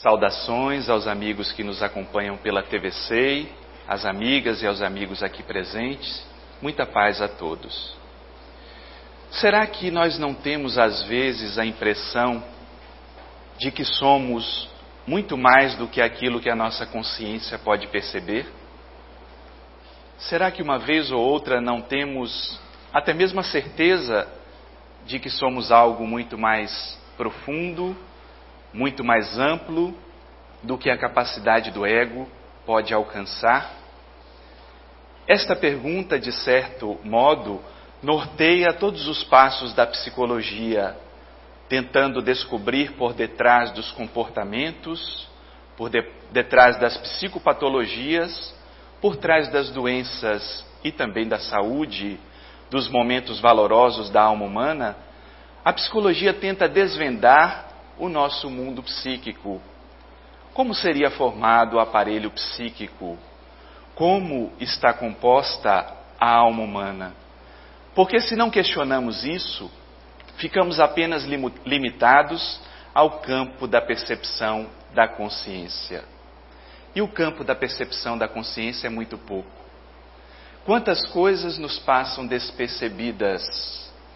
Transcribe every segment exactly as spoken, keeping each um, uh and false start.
Saudações aos amigos que nos acompanham pela T V C E I, às amigas e aos amigos aqui presentes. Muita paz a todos. Será que nós não temos às vezes a impressão de que somos muito mais do que aquilo que a nossa consciência pode perceber? Será que uma vez ou outra não temos até mesmo a certeza de que somos algo muito mais profundo, muito mais amplo do que a capacidade do ego pode alcançar? Esta pergunta, de certo modo, norteia todos os passos da psicologia, tentando descobrir por detrás dos comportamentos, por de, detrás das psicopatologias, por trás das doenças e também da saúde, dos momentos valorosos da alma humana. A psicologia tenta desvendar o nosso mundo psíquico. Como seria formado o aparelho psíquico? Como está composta a alma humana? Porque se não questionamos isso, ficamos apenas limitados ao campo da percepção da consciência. E o campo da percepção da consciência é muito pouco. Quantas coisas nos passam despercebidas?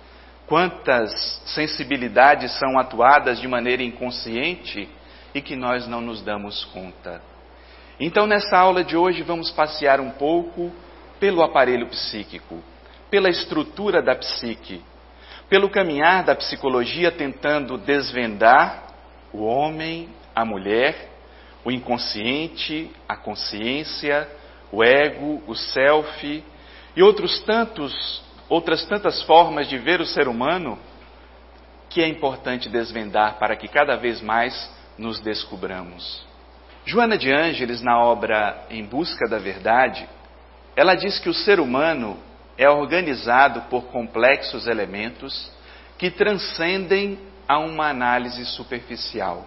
Quantas sensibilidades são atuadas de maneira inconsciente e que nós não nos damos conta? Então, nessa aula de hoje, vamos passear um pouco pelo aparelho psíquico, pela estrutura da psique, pelo caminhar da psicologia tentando desvendar o homem, a mulher, o inconsciente, a consciência, o ego, o self e outros tantos outras tantas formas de ver o ser humano que é importante desvendar para que cada vez mais nos descubramos. Joana de Ângeles, na obra Em Busca da Verdade, ela diz que o ser humano é organizado por complexos elementos que transcendem a uma análise superficial,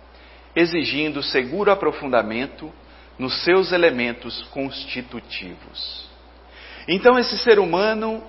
exigindo seguro aprofundamento nos seus elementos constitutivos. Então, esse ser humano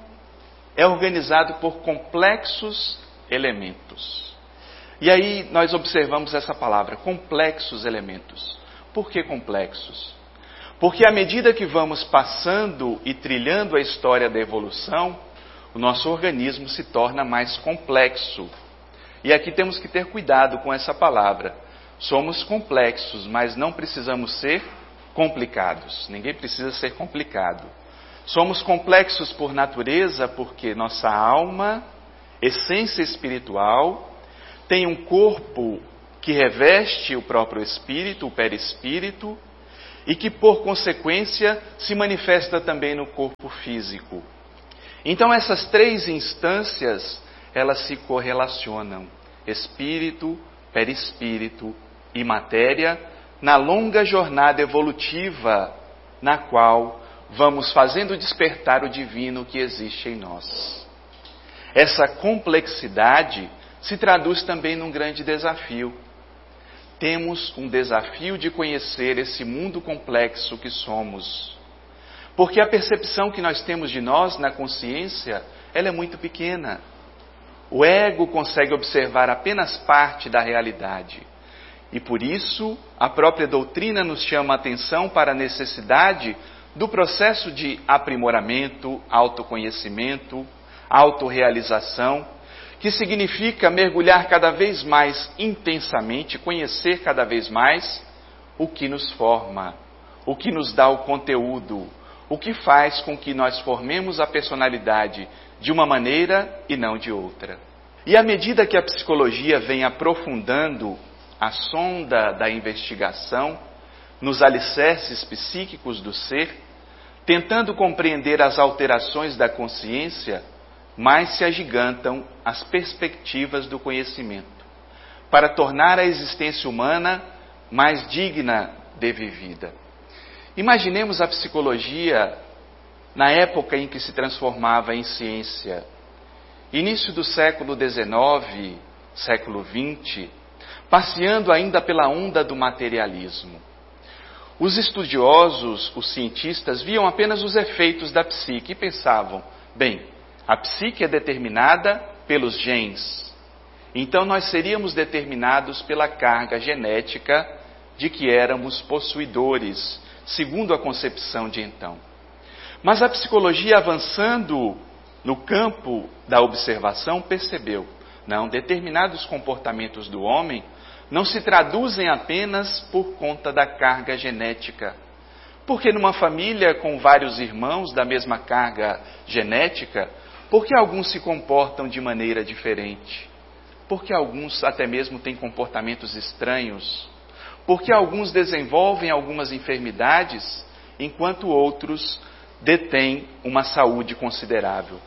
é organizado por complexos elementos. E aí nós observamos essa palavra, complexos elementos. Por que complexos? Porque à medida que vamos passando e trilhando a história da evolução, o nosso organismo se torna mais complexo. E aqui temos que ter cuidado com essa palavra. Somos complexos, mas não precisamos ser complicados. Ninguém precisa ser complicado. Somos complexos por natureza porque nossa alma, essência espiritual, tem um corpo que reveste o próprio espírito, o perispírito, e que por consequência se manifesta também no corpo físico. Então essas três instâncias, elas se correlacionam, espírito, perispírito e matéria, na longa jornada evolutiva na qual vamos fazendo despertar o divino que existe em nós. Essa complexidade se traduz também num grande desafio. Temos um desafio de conhecer esse mundo complexo que somos. Porque a percepção que nós temos de nós na consciência, ela é muito pequena. O ego consegue observar apenas parte da realidade. E por isso, a própria doutrina nos chama a atenção para a necessidade do processo de aprimoramento, autoconhecimento, autorrealização, que significa mergulhar cada vez mais intensamente, conhecer cada vez mais o que nos forma, o que nos dá o conteúdo, o que faz com que nós formemos a personalidade de uma maneira e não de outra. E à medida que a psicologia vem aprofundando a sonda da investigação nos alicerces psíquicos do ser, tentando compreender as alterações da consciência, mais se agigantam as perspectivas do conhecimento, para tornar a existência humana mais digna de vivida. Imaginemos a psicologia na época em que se transformava em ciência. Início do século dezenove, século vinte, passeando ainda pela onda do materialismo. Os estudiosos, os cientistas, viam apenas os efeitos da psique e pensavam, bem, a psique é determinada pelos genes. Então nós seríamos determinados pela carga genética de que éramos possuidores, segundo a concepção de então. Mas a psicologia, avançando no campo da observação, percebeu, não, determinados comportamentos do homem não se traduzem apenas por conta da carga genética. Porque numa família com vários irmãos da mesma carga genética, por que alguns se comportam de maneira diferente? Porque alguns até mesmo têm comportamentos estranhos? Porque alguns desenvolvem algumas enfermidades, enquanto outros detêm uma saúde considerável?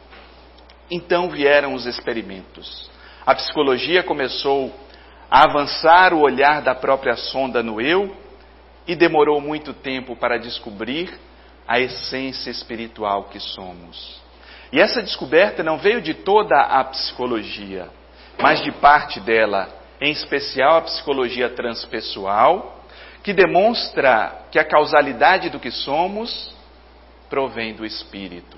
Então vieram os experimentos. A psicologia começou a avançar o olhar da própria sonda no eu e demorou muito tempo para descobrir a essência espiritual que somos. E essa descoberta não veio de toda a psicologia, mas de parte dela, em especial a psicologia transpessoal, que demonstra que a causalidade do que somos provém do espírito.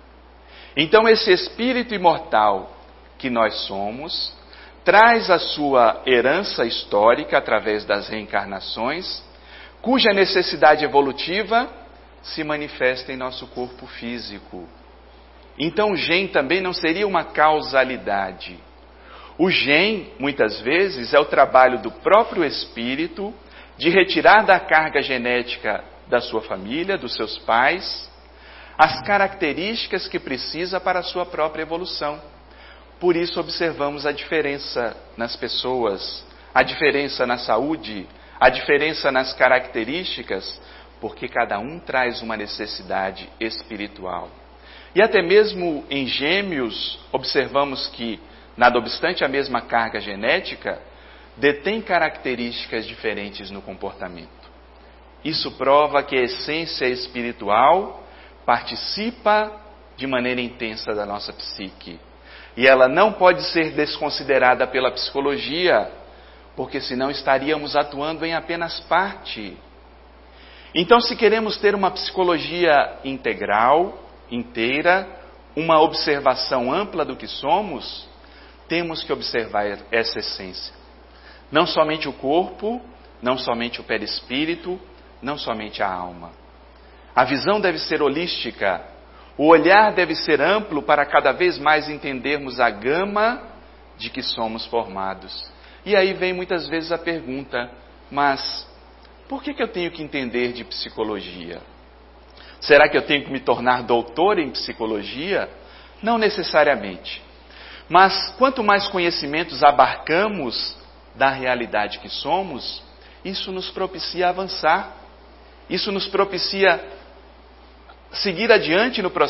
Então esse espírito imortal que nós somos traz a sua herança histórica através das reencarnações, cuja necessidade evolutiva se manifesta em nosso corpo físico. Então o gene também não seria uma causalidade. O gene, muitas vezes, é o trabalho do próprio espírito de retirar da carga genética da sua família, dos seus pais, as características que precisa para a sua própria evolução. Por isso observamos a diferença nas pessoas, a diferença na saúde, a diferença nas características, porque cada um traz uma necessidade espiritual. E até mesmo em gêmeos, observamos que, nada obstante a mesma carga genética, detém características diferentes no comportamento. Isso prova que a essência espiritual participa de maneira intensa da nossa psique. E ela não pode ser desconsiderada pela psicologia, porque senão estaríamos atuando em apenas parte. Então, se queremos ter uma psicologia integral, inteira, uma observação ampla do que somos, temos que observar essa essência. Não somente o corpo, não somente o perispírito, não somente a alma. A visão deve ser holística. O olhar deve ser amplo para cada vez mais entendermos a gama de que somos formados. E aí vem muitas vezes a pergunta, mas por que que eu tenho que entender de psicologia? Será que eu tenho que me tornar doutor em psicologia? Não necessariamente. Mas quanto mais conhecimentos abarcamos da realidade que somos, isso nos propicia avançar. Isso nos propicia seguir adiante no processo